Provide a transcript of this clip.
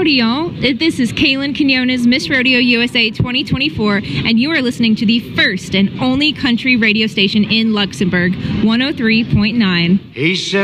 Howdy, y'all. This is Kaylin Quinones, Miss Rodeo USA 2024, and you are listening to the first and only country radio station in Luxembourg, 103.9. He said